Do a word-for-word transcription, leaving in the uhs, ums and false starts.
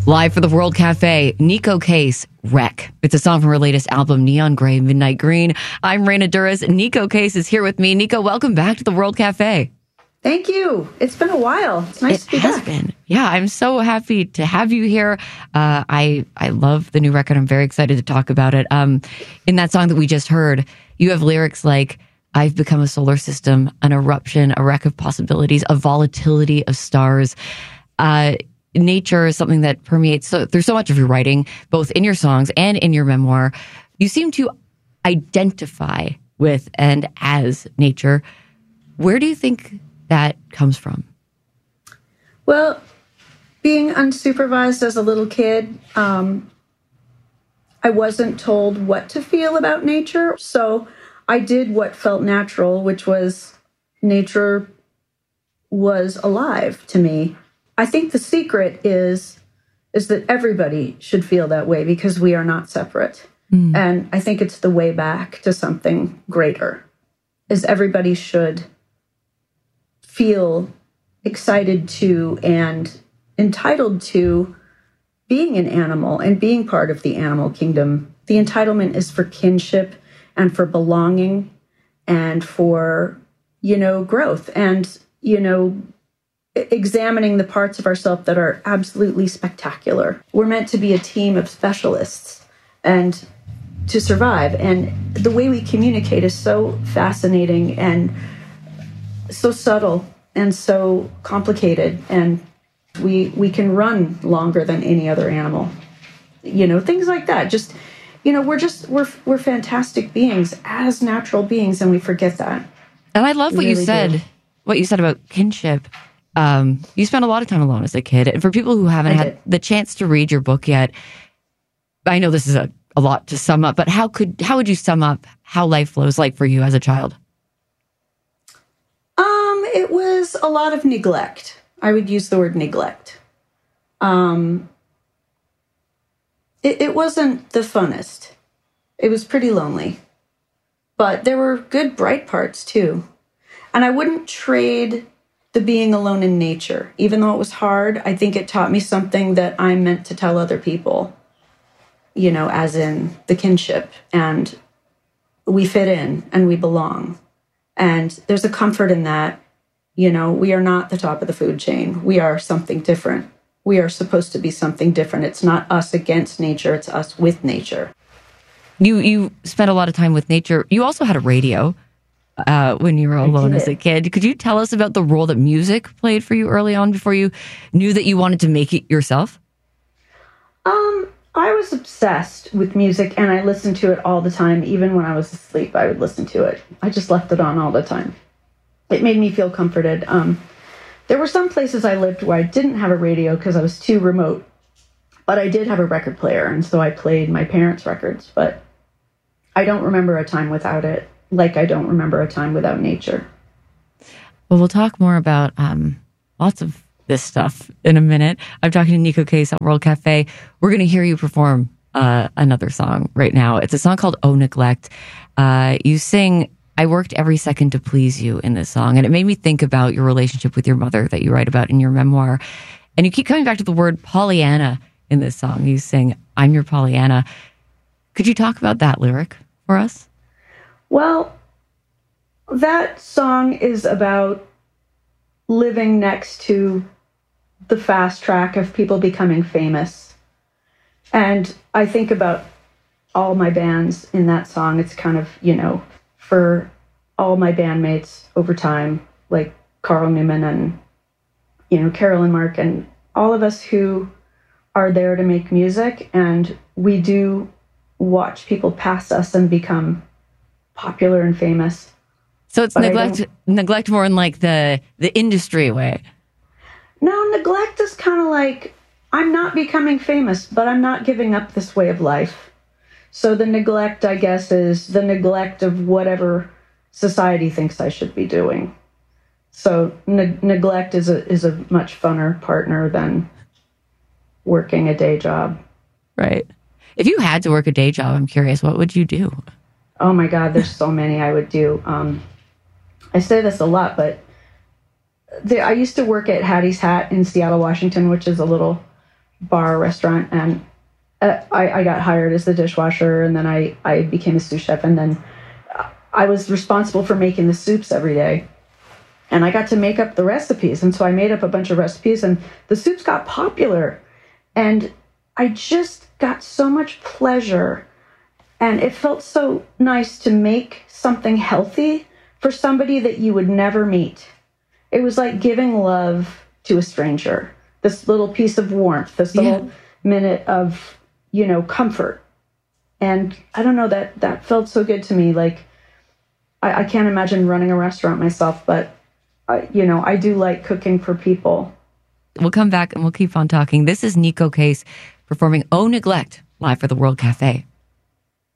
Live for the World Cafe, Neko Case, Wreck. It's a song from her latest album, Neon Grey, Midnight Green. I'm Raina Douris. Neko Case is here with me. Neko, welcome back to the World Cafe. Thank you. It's been a while. It's nice it to be has back. Been. Yeah, I'm so happy to have you here. Uh, I I love the new record. I'm very excited to talk about it. Um, in that song that we just heard, you have lyrics like, I've become a solar system, an eruption, a wreck of possibilities, a volatility of stars. Uh, nature is something that permeates so, through so much of your writing, both in your songs and in your memoir. You seem to identify with and as nature. Where do you think that comes from? Well, being unsupervised as a little kid, um, I wasn't told what to feel about nature. So I did what felt natural, which was nature was alive to me. I think the secret is, is that everybody should feel that way because we are not separate. Mm. And I think it's the way back to something greater, is everybody should feel excited to and entitled to being an animal and being part of the animal kingdom. The entitlement is for kinship and for belonging and for, you know, growth and, you know, examining the parts of ourselves that are absolutely spectacular. We're meant to be a team of specialists and to survive. And the way we communicate is so fascinating and so subtle and so complicated. And we we can run longer than any other animal. You know, things like that. Just, you know, we're just, we're we're fantastic beings as natural beings, and we forget that. And I love what really you said, do. what you said about kinship. Um, you spent a lot of time alone as a kid. And for people who haven't I had did. the chance to read your book yet, I know this is a, a lot to sum up, but how could how would you sum up how life was like for you as a child? Um, it was a lot of neglect. I would use the word neglect. Um, it, it wasn't the funnest. It was pretty lonely. But there were good, bright parts, too. And I wouldn't trade the being alone in nature. Even though it was hard, I think it taught me something that I'm meant to tell other people, you know, as in the kinship. And we fit in and we belong. And there's a comfort in that. You know, we are not the top of the food chain. We are something different. We are supposed to be something different. It's not us against nature. It's us with nature. You you spent a lot of time with nature. You also had a radio uh, when you were alone as a kid. Could you tell us about the role that music played for you early on before you knew that you wanted to make it yourself? Um, I was obsessed with music, and I listened to it all the time. Even when I was asleep, I would listen to it. I just left it on all the time. It made me feel comforted. Um, there were some places I lived where I didn't have a radio because I was too remote, but I did have a record player, and so I played my parents' records, but I don't remember a time without it, like I don't remember a time without nature. Well, we'll talk more about um, lots of this stuff in a minute. I'm talking to Neko Case at World Cafe. We're going to hear you perform uh, another song right now. It's a song called Oh Neglect. Uh, you sing, I worked every second to please you in this song, and it made me think about your relationship with your mother that you write about in your memoir. And you keep coming back to the word Pollyanna in this song. You sing, I'm your Pollyanna. Could you talk about that lyric for us? Well, that song is about living next to the fast track of people becoming famous. And I think about all my bands in that song. It's kind of, you know, for all my bandmates over time, like Carl Newman and, you know, Carolyn Mark, and all of us who are there to make music. And we do watch people pass us and become popular and famous. So it's neglect neglect more in like the the industry way. No, neglect is kind of like, I'm not becoming famous, but I'm not giving up this way of life. So the neglect, I guess, is the neglect of whatever society thinks I should be doing. So ne- neglect is a is a much funner partner than working a day job. Right. If you had to work a day job, I'm curious, what would you do? Oh my God, there's so many I would do. Um, I say this a lot, but the, I used to work at Hattie's Hat in Seattle, Washington, which is a little bar restaurant, and uh, I, I got hired as the dishwasher, and then I, I became a sous chef, and then I was responsible for making the soups every day. And I got to make up the recipes. And so I made up a bunch of recipes, and the soups got popular. And I just got so much pleasure. And it felt so nice to make something healthy for somebody that you would never meet. It was like giving love to a stranger. This little piece of warmth, this little yeah. minute of, you know, comfort. And I don't know, that that felt so good to me. Like, I, I can't imagine running a restaurant myself, but I, you know, I do like cooking for people. We'll come back and we'll keep on talking. This is Neko Case performing Oh Neglect live for the World Cafe.